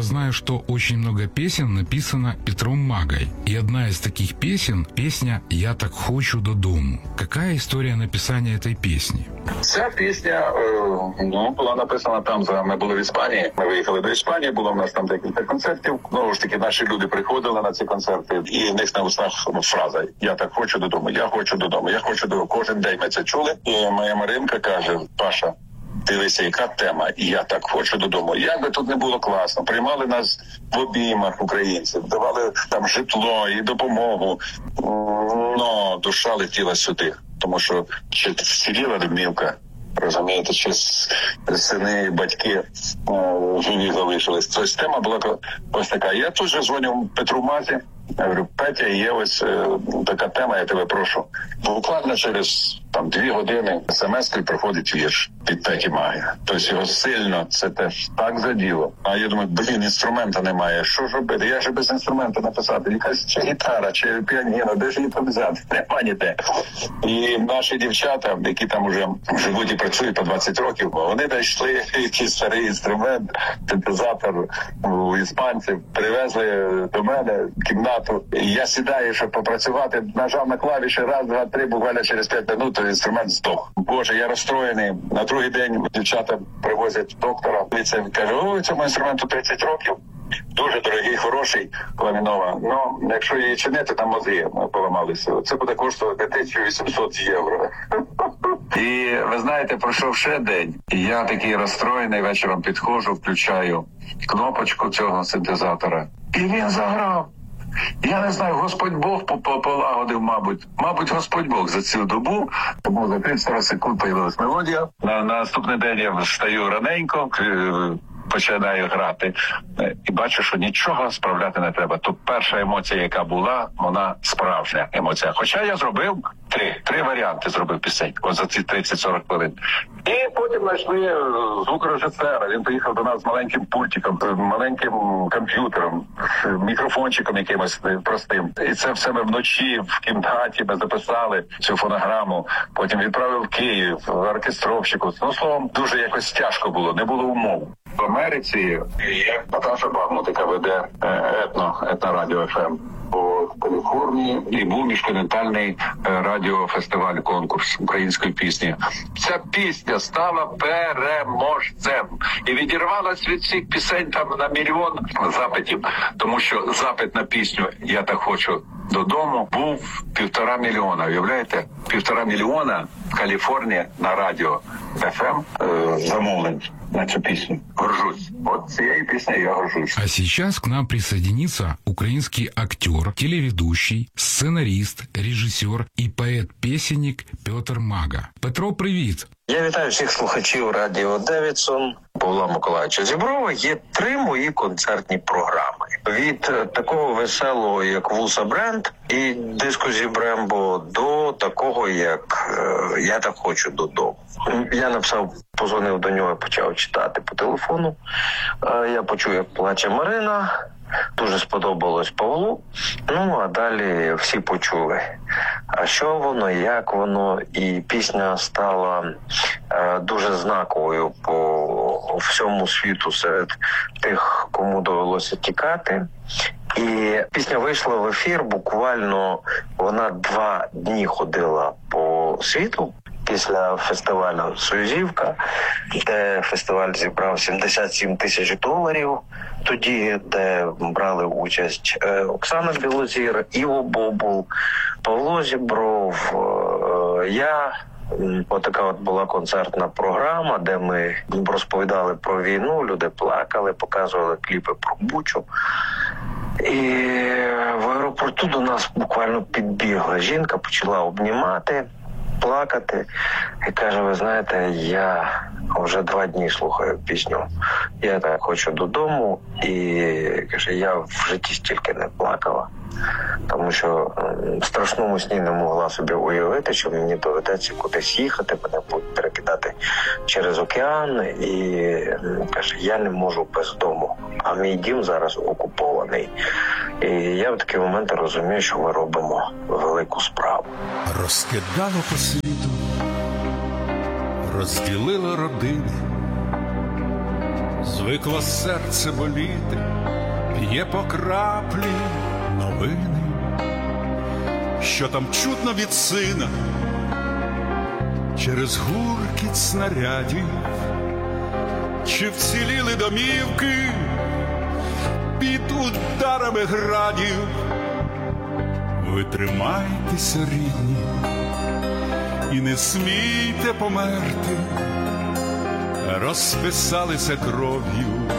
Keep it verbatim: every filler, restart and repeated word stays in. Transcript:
Я знаю, что очень много песен написано Петром Магой. И одна из таких песен – песня «Я так хочу додому». Какая история написания этой песни? Ця пісня ну, була написана там, за ми були в Іспанії, ми виїхали до Іспанії, було в нас там декілька концертів. Знову ж таки, наші люди приходили на ці концерти, і в них на устах фраза «Я так хочу додому, я хочу додому, я хочу додому». Кожен день ми це чули, і моя Маринка каже: «Паша, дивися, яка тема, і я так хочу додому». Як би тут не було класно, приймали нас в обіймах українців, давали там житло і допомогу, но душа летіла сюди, тому що ще сиділа домівка, розумієте, ще сини і батьки о, живі залишились. Тобто тема була ось така. Я тут же дзвоню Петру Мазі, я говорю: «Петя, є ось е, така тема, я тебе прошу». Буквально через там дві години смс-кою приходить вірш від Петі Маги. Тобто його сильно це теж так заділо. А я думаю, блін, інструмента немає, що ж робити? Як же без інструмента написати? Якась чи гітара, чи піаніно, де ж її там взяти? Нема ніде. І наші дівчата, які там уже живуть і працюють по двадцять років, вони знайшли якийсь старий інструмент, синтезатор у іспанців, привезли до мене в кімнату. І я сідаю, щоб попрацювати, нажав на клавіші, раз, два, три, буквально через п'ять минут інструмент здох. Боже, я розстроєний. На другий день дівчата привозять доктора. І це каже: «Ой, цьому інструменту тридцять років. Дуже дорогий, хороший, ламінова. Ну, якщо її чинити, там мозги поламалися. Це буде коштувати тисячу вісімсот євро». І ви знаєте, пройшов ще день, і я такий розстроєний, вечором підходжу, включаю кнопочку цього синтезатора, і він заграв. Я не знаю, Господь Бог полагодив, мабуть. Мабуть, Господь Бог за цю добу. Тому за тридцять секунд появилась мелодія. На, на наступний день я встаю раненько, починаю грати і бачу, що нічого справляти не треба. То перша емоція, яка була, вона справжня емоція. Хоча я зробив три, три варіанти зробив пісень, ось за ці тридцять-сорок хвилин. І потім знайшли звукорежисера. Він приїхав до нас з маленьким пультиком, маленьким комп'ютером, мікрофончиком якимось простим. І це все ми вночі в кімнаті ми записали цю фонограму. Потім відправив в Київ, оркестровщику. Ну, словом, дуже якось тяжко було, не було умов. В Америці є Наташа Бахмутика, веде етно, етнорадіо еф ем по Каліфорнії, і був міжконтинентальний радіофестиваль, конкурс української пісні. Ця пісня стала переможцем і відірвалась від всіх пісень там на мільйон запитів, тому що запит на пісню «Я так хочу додому» був півтора мільйона. Уявляєте? Півтора мільйона в Каліфорнії на радіо еф ем е, замовлень на цю пісню. Горжусь. Вот цією піснею я горжусь. А сейчас к нам присоединится украинский актер, телеведущий, сценарист, режиссер и поэт-песенник Петр Мага. Петро, привіт! Я вітаю всіх слухачів радіо Девідсон. Павла Миколаївича Зіброва. Є три мої концертні програми. Від такого веселого, як Вуса Бренд і диску Зібрембо, до такого, як «Я так хочу додому». Я написав, позвонив до нього, почав читати по телефону. Я почув, як плаче Марина. Дуже сподобалось Павлу. Ну, а далі всі почули, а що воно, як воно. І пісня стала е, дуже знаковою по всьому світу серед тих, кому довелося тікати. І пісня вийшла в ефір, буквально вона два дні ходила по світу. Після фестивалю «Союзівка», де фестиваль зібрав сімдесят сім тисяч доларів, тоді, де брали участь Оксана Білозір, Іво Бобул, Павло Зібров, я. Отака от була концертна програма, де ми розповідали про війну, люди плакали, показували кліпи про Бучу. І в аеропорту до нас буквально підбігла жінка, почала обнімати, плакати і каже: ви знаєте, я вже два дні слухаю пісню «Я так хочу додому», і каже, я в житті стільки не плакала, тому що в страшному сні не могла собі уявити, що мені доведеться кудись їхати, мене будуть перекидати через океан, і каже, я не можу без дому, а мій дім зараз окупований. І я в такі моменти розумію, що ми робимо велику справу. Розкидало по світу, розділило родини, Звикло серце боліти, п'є по краплі новини, що там чутно від сина через гуркіт снарядів, чи вціліли домівки під ударами градів. Ви тримайтеся, рідні, і не смійте померти, розписалися кров'ю